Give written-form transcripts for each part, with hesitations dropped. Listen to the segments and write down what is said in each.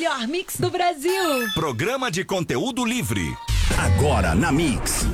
melhor mix do Brasil. Programa de conteúdo livre. Agora na Mix.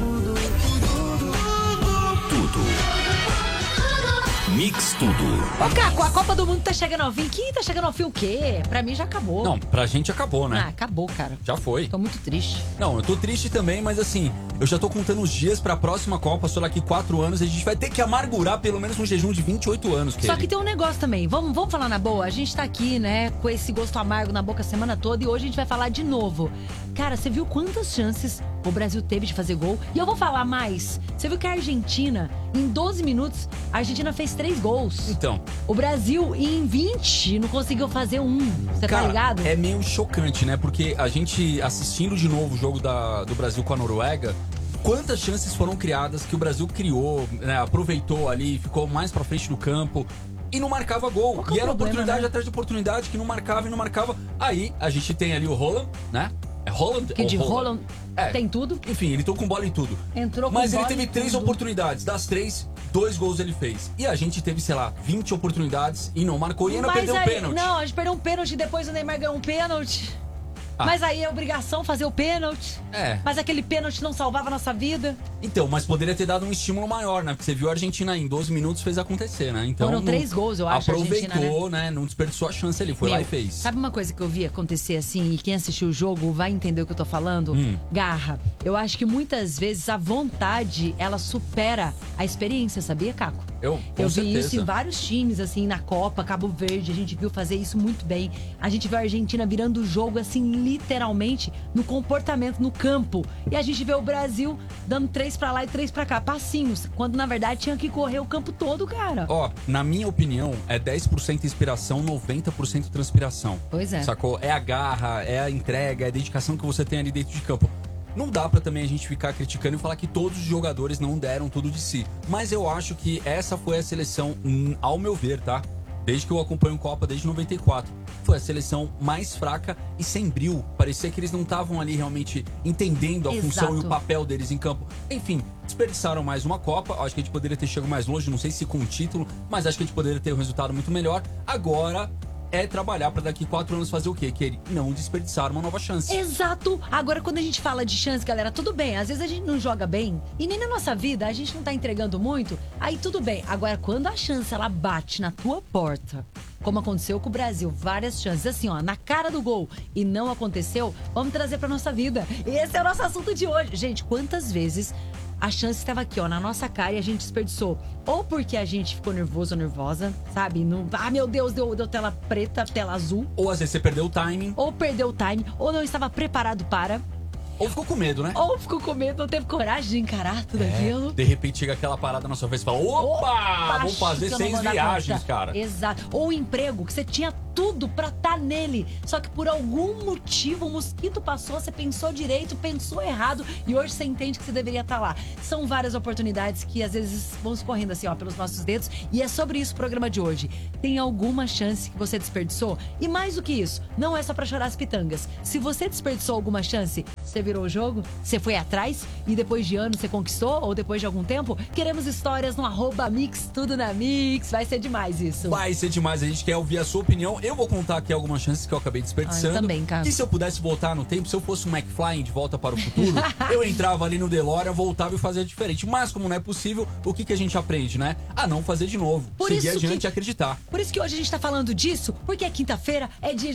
Mix Tudo. Ô, Caco, a Copa do Mundo tá chegando ao fim. Que tá chegando ao fim o quê? Pra mim já acabou. Não, pra gente acabou, né? Ah, acabou, cara. Já foi. Tô muito triste. Não, eu tô triste também, mas assim, eu já tô contando os dias pra próxima Copa, só daqui 4 anos, a gente vai ter que amargurar pelo menos um jejum de 28 anos. Só que tem um negócio também, vamos falar na boa. A gente tá aqui, né, com esse gosto amargo na boca a semana toda e hoje a gente vai falar de novo. Cara, você viu quantas chances o Brasil teve de fazer gol? E eu vou falar mais. Você viu que a Argentina, em 12 minutos, a Argentina fez 3 gols. Então. O Brasil, em 20, não conseguiu fazer um. Você tá ligado? É meio chocante, né? Porque a gente, assistindo de novo o jogo do Brasil com a Noruega, quantas chances foram criadas que o Brasil criou, né? Aproveitou ali, ficou mais pra frente do campo e não marcava gol. E era oportunidade atrás de oportunidade que não marcava e não marcava. Aí a gente tem ali o Haaland, né? É Haaland? Que de Haaland tem tudo. Enfim, ele entrou com bola em tudo. Entrou com Mas bola ele teve em 3 tudo. oportunidades. Das 3, 2 gols ele fez. E a gente teve, sei lá, 20 oportunidades e não marcou. E ainda perdeu um pênalti. Não, a gente perdeu um pênalti, depois o Neymar ganhou um pênalti. Mas aí é obrigação fazer o pênalti. É. Mas aquele pênalti não salvava a nossa vida. Então, mas poderia ter dado um estímulo maior, né? Porque você viu a Argentina aí, em 12 minutos fez acontecer, né? Então, Foram 3 gols, eu acho, a Argentina, aproveitou, né? Não desperdiçou a chance ali, foi lá e fez. Sabe uma coisa que eu vi acontecer assim, e quem assistiu o jogo vai entender o que eu tô falando? Garra. Eu acho que muitas vezes a vontade, ela supera a experiência, sabia, Caco? Eu vi certeza. isso em vários times, assim, na Copa, Cabo Verde, a gente viu fazer isso muito bem. A gente viu a Argentina virando o jogo, assim, literalmente, no comportamento, no campo. E a gente vê o Brasil dando 3 pra lá e 3 pra cá, passinhos, quando na verdade tinha que correr o campo todo, cara. Ó, na minha opinião, é 10% inspiração, 90% transpiração. Pois é. Sacou? É a garra, é a entrega, é a dedicação que você tem ali dentro de campo. Não dá pra também a gente ficar criticando e falar que todos os jogadores não deram tudo de si. Mas eu acho que essa foi a seleção, ao meu ver, tá? Desde que eu acompanho Copa, desde 94. Foi a seleção mais fraca e sem brio. Parecia que eles não estavam ali realmente entendendo a função e o papel deles em campo. Enfim, desperdiçaram mais uma Copa. Acho que a gente poderia ter chegado mais longe, não sei se com o título, mas acho que a gente poderia ter um resultado muito melhor. Agora é trabalhar pra daqui 4 anos fazer o quê? Que não desperdiçar uma nova chance. Exato! Agora, quando a gente fala de chance, galera, tudo bem. Às vezes a gente não joga bem e nem na nossa vida a gente não tá entregando muito, aí tudo bem. Agora, quando a chance, ela bate na tua porta, como aconteceu com o Brasil, várias chances, assim, ó, na cara do gol e não aconteceu, vamos trazer pra nossa vida. Esse é o nosso assunto de hoje. Gente, quantas vezes a chance estava aqui, ó, na nossa cara e a gente desperdiçou. Ou porque a gente ficou nervoso ou nervosa, sabe? Não, meu Deus, deu tela preta, tela azul. Ou às vezes você perdeu o timing. Ou perdeu o time, ou não estava preparado para. Ou ficou com medo, né? Ou ficou com medo, não teve coragem de encarar tudo aquilo. De repente chega aquela parada na sua vez e fala: opa! Vou fazer 6 viagens, cara. Exato. Ou um emprego que você tinha tudo pra estar nele. Só que por algum motivo o mosquito passou, você pensou direito, pensou errado e hoje você entende que você deveria estar lá. São várias oportunidades que às vezes vão escorrendo assim, ó, pelos nossos dedos. E é sobre isso o programa de hoje. Tem alguma chance que você desperdiçou? E mais do que isso, não é só pra chorar as pitangas. Se você desperdiçou alguma chance, você virou o jogo? Você foi atrás? E depois de anos você conquistou? Ou depois de algum tempo? Queremos histórias no @Mix Tudo na Mix. Vai ser demais isso. Vai ser demais, a gente quer ouvir a sua opinião. Eu vou contar aqui algumas chances que eu acabei desperdiçando. Eu também, cara. E se eu pudesse voltar no tempo, se eu fosse um McFly de Volta para o Futuro, eu entrava ali no DeLorean, voltava e fazia diferente. Mas como não é possível, o que a gente aprende, né? A não fazer de novo. Seguir adiante e acreditar. Por isso que hoje a gente tá falando disso, porque é quinta-feira, é dia